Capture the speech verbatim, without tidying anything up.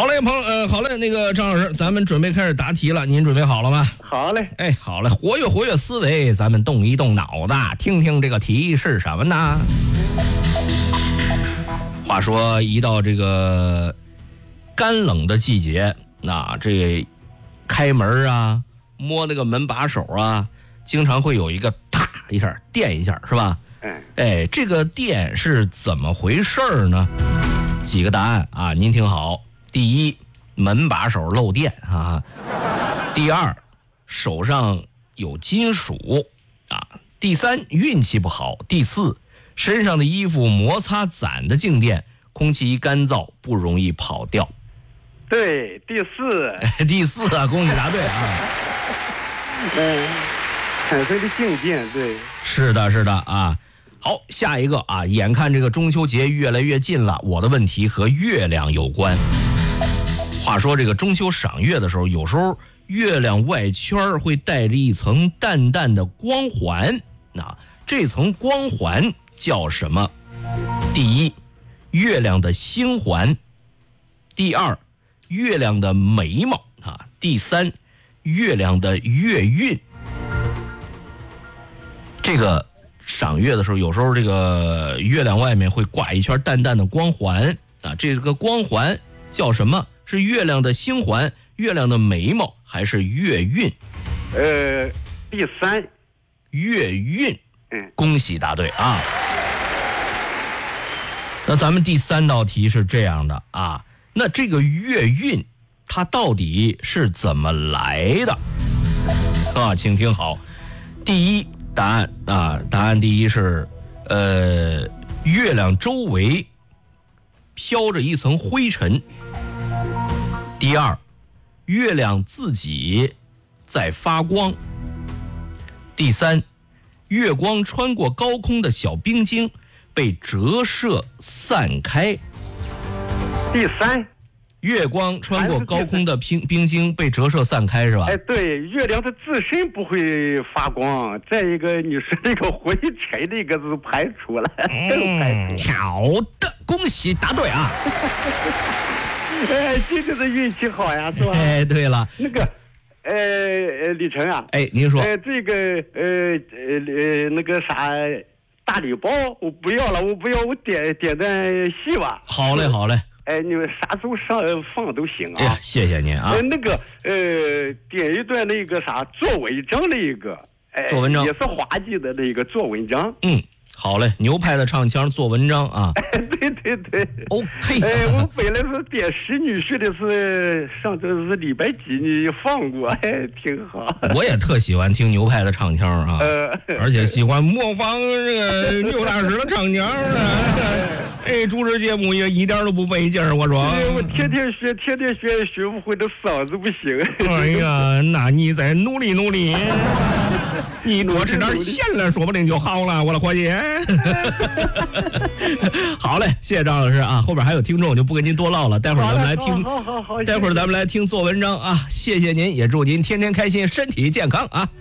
好嘞，朋友，呃，好嘞，那个张老师，咱们准备开始答题了，您准备好了吗？ 好嘞， 哎，好嘞，活跃活跃思维，咱们动一动脑子，听听这个题是什么呢？话说，一到这个干冷的季节，那这开门啊，摸那个门把手啊，经常会有一个啪一下电一下，是吧？ 嗯， 哎，这个电是怎么回事呢？几个答案啊，您听好。第一，门把手漏电啊；第二，手上有金属啊；第三，运气不好；第四，身上的衣服摩擦攒的静电，空气一干燥不容易跑掉。 对，第四， 第四啊，恭喜答对啊！ 嗯，产生的静电，对， 是的，是的啊。好，下一个啊，眼看这个中秋节越来越近了，我的问题和月亮有关。话说这个中秋赏月的时候，有时候月亮外圈会带着一层淡淡的光环，那这层光环叫什么？第一，月亮的星环；第二，月亮的眉毛啊；第三，月亮的月晕。这个赏月的时候，有时候这个月亮外面会挂一圈淡淡的光环啊，这个光环叫什么？是月亮的星环、月亮的眉毛，还是月晕？ 呃，第三， 月晕。 嗯， 恭喜答对啊！那咱们第三道题是这样的啊，那这个月晕它到底是怎么来的啊？请听好，第一答案啊，答案第一是，呃，月亮周围飘着一层灰尘。第二，月亮自己在发光。第三，月光穿过高空的小冰晶被折射散开。 第三， 月光穿过高空的冰冰晶被折射散开是吧？ 哎，对，月亮它自身不会发光。再一个，你说这个灰尘那个是排除了，更排除。 好的，恭喜答对啊！ 哎，这个是运气好呀，是吧？ 哎，对了， 那个，呃呃，李晨啊， 哎，您说， 呃，这个呃呃呃那个啥大礼包我不要了，我不要，我点点段戏吧。 好嘞，好嘞。 哎，你们啥时候上放都行啊。 哎呀，谢谢您啊。 呃，那个呃，点一段那个啥做文章的一个，哎， 做文章也是滑稽的那个做文章。 嗯。好嘞，牛派的唱腔做文章啊！ 对对对 ，OK。 哎，我本来是点石女士的是上周是礼拜几你放过，哎，挺好。 我也特喜欢听牛派的唱腔啊， 呃， 而且喜欢模仿这个牛大师的唱腔啊。哎，主持节目也一点都不费劲儿，我说。 我天天学，天天学，学不会，这嗓子不行。 哎呀，那你再努力努力，你多吃点咸了，说不定就好了，我的伙计。好嘞，谢谢张老师啊！后边还有听众，就不跟您多唠了。待会儿咱们来听， 好好好好， 待会儿咱们来听做文章啊！谢谢您，也祝您天天开心，身体健康啊！